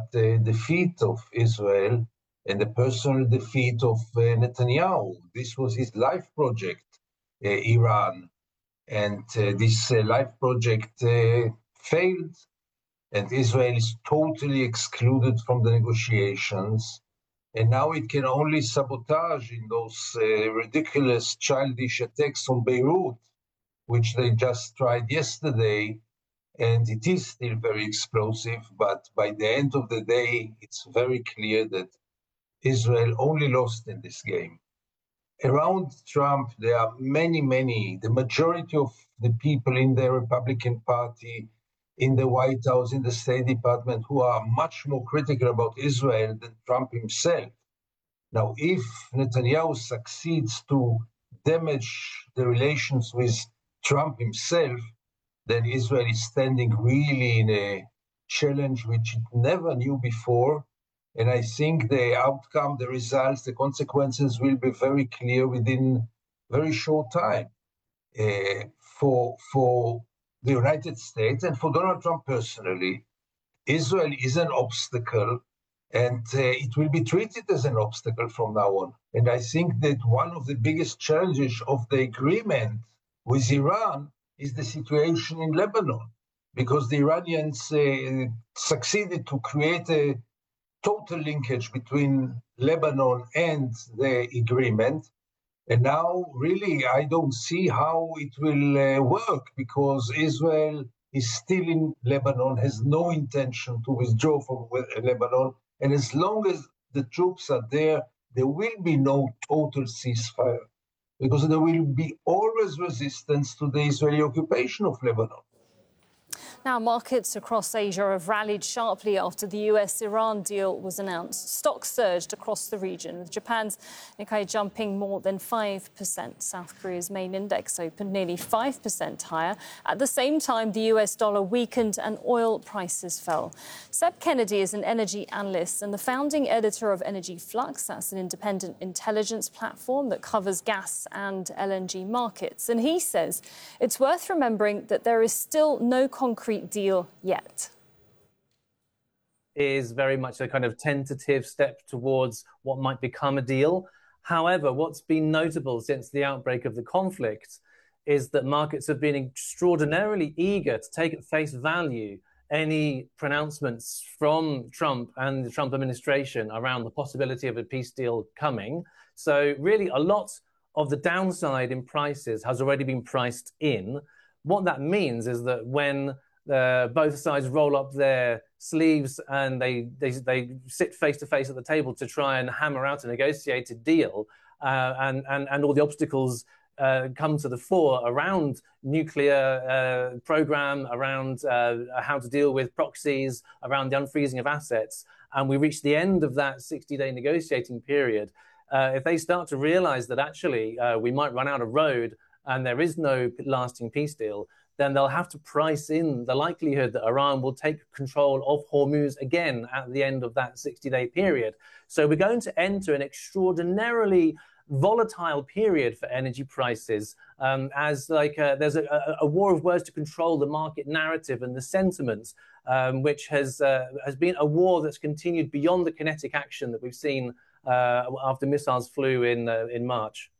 but the defeat of Israel and the personal defeat of Netanyahu. This was his life project, Iran. And this life project failed, and Israel is totally excluded from the negotiations. And now it can only sabotage in those ridiculous, childish attacks on Beirut, which they just tried yesterday. And it is still very explosive, but by the end of the day, it's very clear that Israel only lost in this game. Around Trump, there are many, the majority of the people in the Republican Party, in the White House, in the State Department, who are much more critical about Israel than Trump himself. Now, if Netanyahu succeeds to damage the relations with Trump himself, then Israel is standing really in a challenge which it never knew before. And I think the outcome, the results, the consequences will be very clear within very short time. For the United States and for Donald Trump personally, Israel is an obstacle, and it will be treated as an obstacle from now on. And I think that one of the biggest challenges of the agreement with Iran is the situation in Lebanon, because the Iranians succeeded to create a total linkage between Lebanon and the agreement. And now, really, I don't see how it will work, because Israel is still in Lebanon, has no intention to withdraw from Lebanon. And as long as the troops are there, there will be no total ceasefire, because there will be always resistance to the Israeli occupation of Lebanon. Now, markets across Asia have rallied sharply after the US-Iran deal was announced. Stocks surged across the region, with Japan's Nikkei jumping more than 5%. South Korea's main index opened nearly 5% higher. At the same time, the US dollar weakened and oil prices fell. Seb Kennedy is an energy analyst and the founding editor of Energy Flux. That's an independent intelligence platform that covers gas and LNG markets. And he says it's worth remembering that there is still no concrete deal yet. Is very much a kind of tentative step towards what might become a deal. However, what's been notable since the outbreak of the conflict is that markets have been extraordinarily eager to take at face value any pronouncements from Trump and the Trump administration around the possibility of a peace deal coming. So really a lot of the downside in prices has already been priced in. What that means is that when both sides roll up their sleeves and they sit face to face at the table to try and hammer out a negotiated deal, and all the obstacles come to the fore around nuclear program, around how to deal with proxies, around the unfreezing of assets, and we reach the end of that 60-day negotiating period. If they start to realize that actually we might run out of road and there is no lasting peace deal, then they'll have to price in the likelihood that Iran will take control of Hormuz again at the end of that 60-day period. So we're going to enter an extraordinarily volatile period for energy prices, as there's a war of words to control the market narrative and the sentiment, which has been a war that's continued beyond the kinetic action that we've seen after missiles flew in March.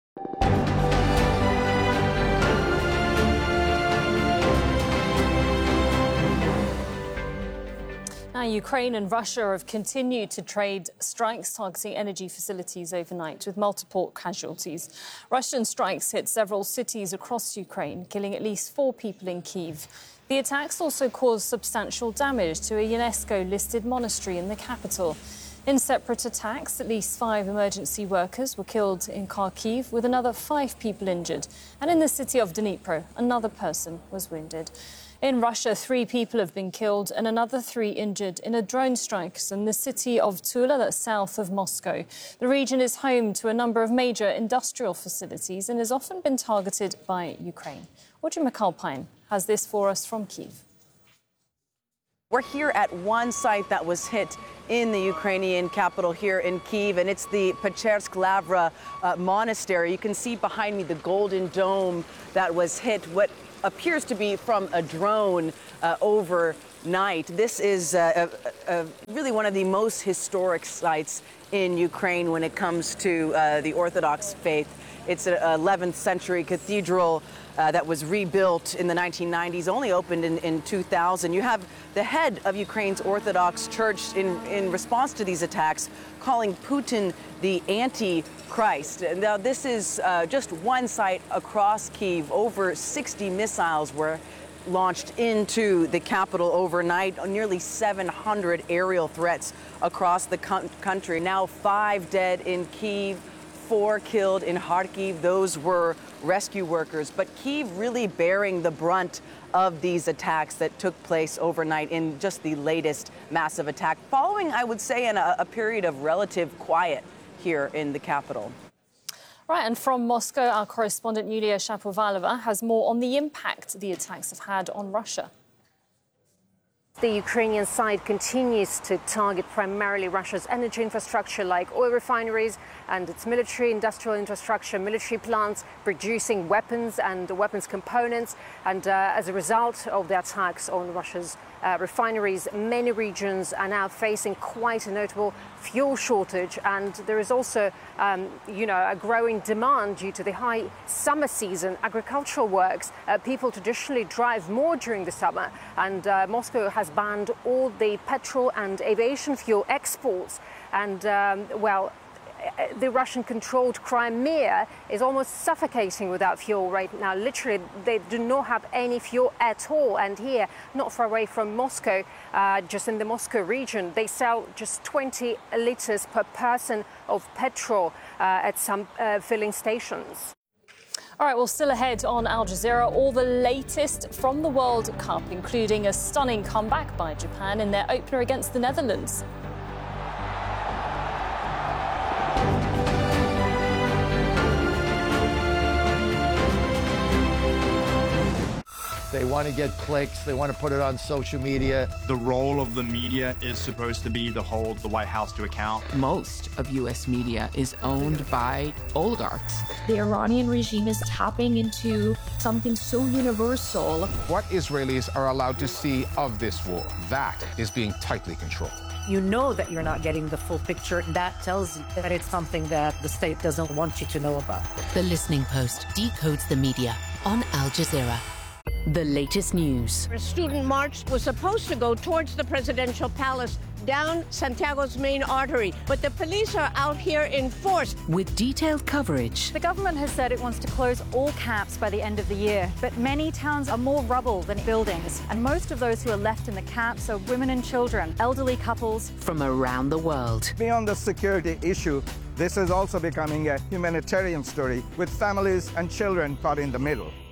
Now, Ukraine and Russia have continued to trade strikes targeting energy facilities overnight, with multiple casualties. Russian strikes hit several cities across Ukraine, killing at least 4 people in Kyiv. The attacks also caused substantial damage to a UNESCO-listed monastery in the capital. In separate attacks, at least 5 emergency workers were killed in Kharkiv, with another 5 people injured. And in the city of Dnipro, another person was wounded. In Russia, 3 people have been killed and another 3 injured in a drone strike in the city of Tula, that's south of Moscow. The region is home to a number of major industrial facilities and has often been targeted by Ukraine. Audrey McAlpine has this for us from Kyiv. We're here at one site that was hit in the Ukrainian capital here in Kyiv, and it's the Pechersk Lavra monastery. You can see behind me the golden dome that was hit, what appears to be from a drone over night. This is really one of the most historic sites in Ukraine when it comes to the Orthodox faith. It's an 11th century cathedral that was rebuilt in the 1990s, only opened in 2000. You have the head of Ukraine's Orthodox Church in response to these attacks calling Putin the Antichrist. Now, this is just one site across Kyiv. Over 60 missiles were launched into the capital overnight, nearly 700 aerial threats across the country. Now 5 dead in Kyiv, 4 killed in Kharkiv. Those were rescue workers. But Kyiv really bearing the brunt of these attacks that took place overnight in just the latest massive attack, following, I would say, in a period of relative quiet here in the capital. Right, and from Moscow, our correspondent Yulia Shapovalova has more on the impact the attacks have had on Russia. The Ukrainian side continues to target primarily Russia's energy infrastructure like oil refineries and its military industrial infrastructure, military plants producing weapons and weapons components. And as a result of the attacks on Russia's refineries, many regions are now facing quite a notable fuel shortage. And there is also, a growing demand due to the high summer season. Agricultural works, people traditionally drive more during the summer. And Moscow has banned all the petrol and aviation fuel exports. And, the Russian-controlled Crimea is almost suffocating without fuel right now. Literally, they do not have any fuel at all. And here, not far away from Moscow, just in the Moscow region, they sell just 20 liters per person of petrol at some filling stations. All right, well, still ahead on Al Jazeera, all the latest from the World Cup, including a stunning comeback by Japan in their opener against the Netherlands. They want to get clicks. They want to put it on social media. The role of the media is supposed to be to hold the White House to account. Most of U.S. media is owned by oligarchs. The Iranian regime is tapping into something so universal. What Israelis are allowed to see of this war, that is being tightly controlled. You know that you're not getting the full picture. That tells you that it's something that the state doesn't want you to know about. The Listening Post decodes the media on Al Jazeera. The latest news. A student march was supposed to go towards the presidential palace down Santiago's main artery, but the police are out here in force. With detailed coverage. The government has said it wants to close all camps by the end of the year, but many towns are more rubble than buildings, and most of those who are left in the camps are women and children, elderly couples. From around the world. Beyond the security issue, this is also becoming a humanitarian story with families and children caught in the middle.